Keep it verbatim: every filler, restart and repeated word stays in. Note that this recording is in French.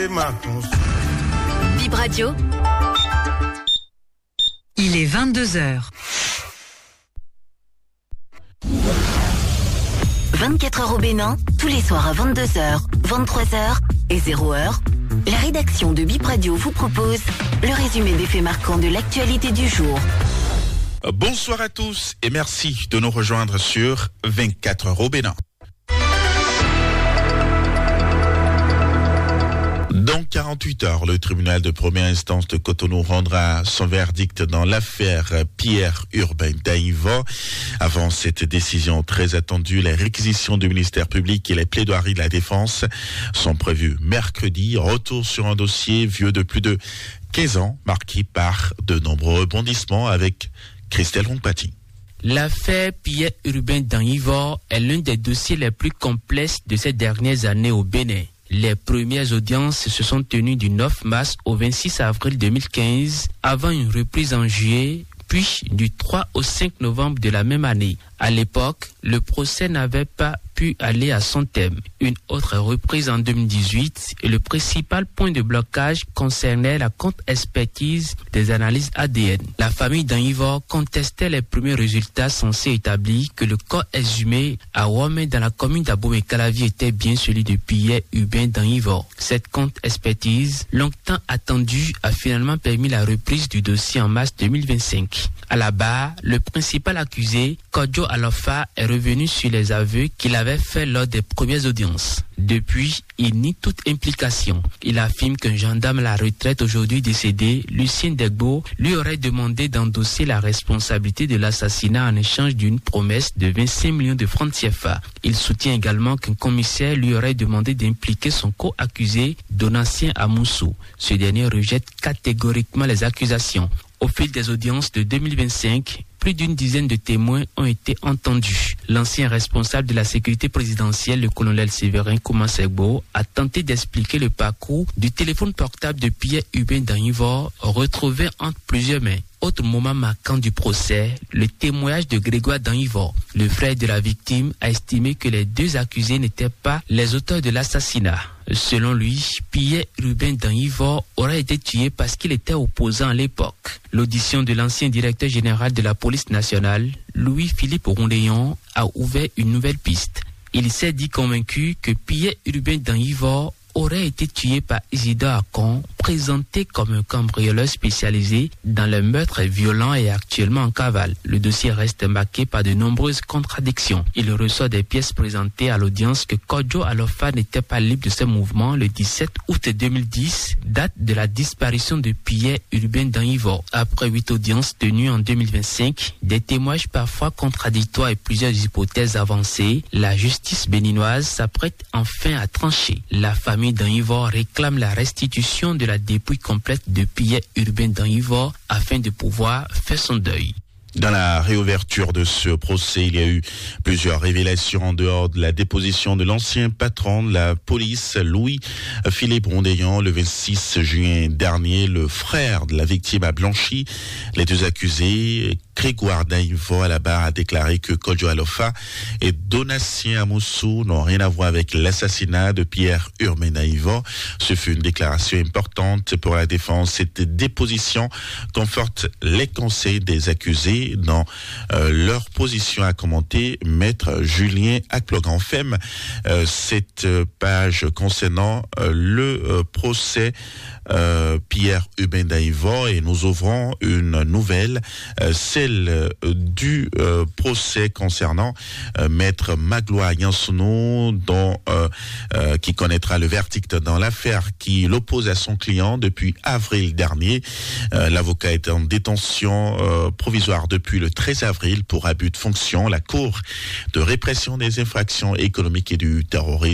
Bip Radio. Il est vingt-deux heures. vingt-quatre heures au Bénin, tous les soirs à vingt-deux heures, vingt-trois heures et zéro heure. La rédaction de Bip Radio vous propose le résumé des faits marquants de l'actualité du jour. Bonsoir à tous et merci de nous rejoindre sur vingt-quatre heures au Bénin. Dans quarante-huit heures, le tribunal de première instance de Cotonou rendra son verdict dans l'affaire Pierre Urbain Daïva. Avant cette décision très attendue, les réquisitions du ministère public et les plaidoiries de la défense sont prévues mercredi. Retour sur un dossier vieux de plus de quinze ans, marqué par de nombreux rebondissements avec Christelle Rompati. L'affaire Pierre Urbain Daïva est l'un des dossiers les plus complexes de ces dernières années au Bénin. Les premières audiences se sont tenues du neuf mars au vingt-six avril deux mille quinze, avant une reprise en juillet, puis du trois au cinq novembre de la même année. À l'époque, le procès n'avait pas pu aller à son terme. Une autre reprise en deux mille dix-huit et le principal point de blocage concernait la contre-expertise des analyses A D N. La famille d'Anivor contestait les premiers résultats censés établir que le corps exhumé à Womé dans la commune d'Abomey-Calavi était bien celui de Pierre Urbain d'Anivor. Cette contre-expertise, longtemps attendue, a finalement permis la reprise du dossier en mars deux mille vingt-cinq. À la barre, le principal accusé, Kodjo Alofa, est revenu sur les aveux qu'il avait faits lors des premières audiences. Depuis, il nie toute implication. Il affirme qu'un gendarme à la retraite aujourd'hui décédé, Lucien Degbo, lui aurait demandé d'endosser la responsabilité de l'assassinat en échange d'une promesse de vingt-cinq millions de francs C F A. Il soutient également qu'un commissaire lui aurait demandé d'impliquer son co-accusé, Donatien Amoussou. Ce dernier rejette catégoriquement les accusations. Au fil des audiences de deux mille vingt-cinq, plus d'une dizaine de témoins ont été entendus. L'ancien responsable de la sécurité présidentielle, le colonel Séverin Koumansegbo, a tenté d'expliquer le parcours du téléphone portable de Pierre Urbain d'Anivor, retrouvé entre plusieurs mains. Autre moment marquant du procès, le témoignage de Grégoire d'Anivor. Le frère de la victime a estimé que les deux accusés n'étaient pas les auteurs de l'assassinat. Selon lui, Pierre Urbain d'Anivor aurait été tué parce qu'il était opposant à l'époque. L'audition de l'ancien directeur général de la police nationale, Louis-Philippe Rondéon, a ouvert une nouvelle piste. Il s'est dit convaincu que Pierre Urbain d'Anivor aurait été tué par Isidore Akon, présenté comme un cambrioleur spécialisé dans le meurtre violent et actuellement en cavale. Le dossier reste marqué par de nombreuses contradictions. Il ressort des pièces présentées à l'audience que Kodjo Alofa n'était pas libre de ce mouvement le dix-sept août deux mille dix, date de la disparition de Pierre Urbain d'Anivor. Après huit audiences tenues en deux mille vingt-cinq, des témoignages parfois contradictoires et plusieurs hypothèses avancées, la justice béninoise s'apprête enfin à trancher. La famille d'Anivor réclame la restitution de la dépouille complète de Pierre Urbain d'Anivor afin de pouvoir faire son deuil. Dans la réouverture de ce procès, il y a eu plusieurs révélations en dehors de la déposition de l'ancien patron de la police, Louis-Philippe Rondéon. Le vingt-six juin dernier, le frère de la victime a blanchi. Les deux accusés, Grégoire d'Anivor à la barre, a déclaré que Kodjo Alofa et Donatien Amoussou n'ont rien à voir avec l'assassinat de Pierre Urbain d'Anivor. Ce fut une déclaration importante pour la défense. Cette déposition conforte les conseils des accusés dans euh, leur position, à commenter maître Julien Aklogan. Femme euh, cette page concernant euh, le euh, procès euh, Pierre Urbain d'Anivor, et nous ouvrons une nouvelle, euh, celle euh, du euh, procès concernant euh, maître Magloire Yansounou, dont euh, euh, qui connaîtra le verdict dans l'affaire qui l'oppose à son client depuis avril dernier. Euh, l'avocat est en détention euh, provisoire depuis le treize avril pour abus de fonction. La Cour de répression des infractions économiques et du terrorisme